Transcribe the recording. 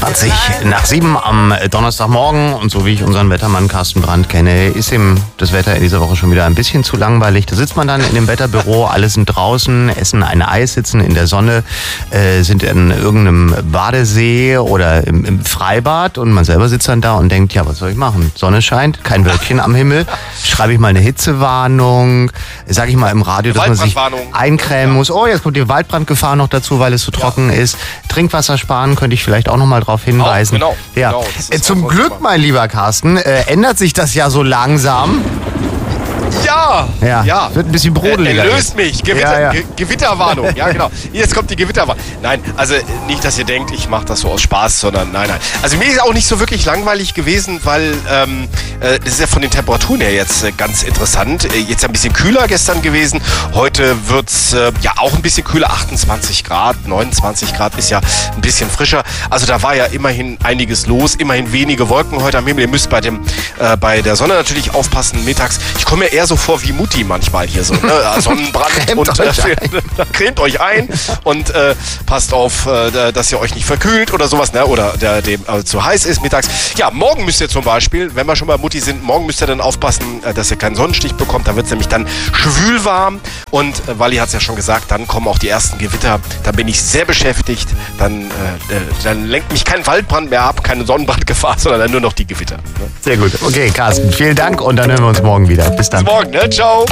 20 nach 7 am Donnerstagmorgen. Und so wie ich unseren Wettermann Carsten Brandt kenne, ist ihm das Wetter in dieser Woche schon wieder ein bisschen zu langweilig. Da sitzt man dann in dem Wetterbüro, alle sind draußen, essen ein Eis, sitzen in der Sonne, sind in irgendeinem Badesee oder im Freibad und man selber sitzt dann da und denkt, ja, was soll ich machen? Sonne scheint, kein Wölkchen am Himmel. Schreibe ich mal eine Hitzewarnung, sage ich mal im Radio, dass man sich eincremen muss. Oh, jetzt kommt die Waldbrandgefahr noch dazu, weil es so trocken ist. Trinkwasser sparen könnte ich vielleicht auch noch mal drauf hinweisen. Genau. Zum Glück, mein lieber Carsten, ändert sich das ja so langsam. Ja. Wird ein bisschen brodeliger. Löst mich. Gewitterwarnung. Ja, genau. Jetzt kommt die Gewitterwarnung. Nein, also nicht, dass ihr denkt, ich mache das so aus Spaß, sondern nein. Also mir ist auch nicht so wirklich langweilig gewesen, weil das ist ja von den Temperaturen her jetzt ganz interessant. Jetzt ein bisschen kühler gestern gewesen. Heute wird es auch ein bisschen kühler. 28 Grad, 29 Grad ist ja ein bisschen frischer. Also da war ja immerhin einiges los. Immerhin wenige Wolken heute am Himmel. Ihr müsst bei der Sonne natürlich aufpassen mittags. Ich komme mir eher so vor wie Mutti manchmal hier so, ne? Sonnenbrand cremt euch ein und passt auf, dass ihr euch nicht verkühlt oder sowas, ne? Oder dem zu heiß ist mittags. Ja, morgen müsst ihr zum Beispiel, wenn wir schon bei Mutti sind, morgen müsst ihr dann aufpassen, dass ihr keinen Sonnenstich bekommt. Da wird es nämlich dann schwülwarm und Wally hat es ja schon gesagt, dann kommen auch die ersten Gewitter. Da bin ich sehr beschäftigt. Dann lenkt mich kein Waldbrand mehr ab, keine Sonnenbrandgefahr, sondern dann nur noch die Gewitter. Ne? Sehr gut. Okay, Carsten, vielen Dank und dann hören wir uns morgen wieder. Bis dann. Bis morgen, ne? Ciao.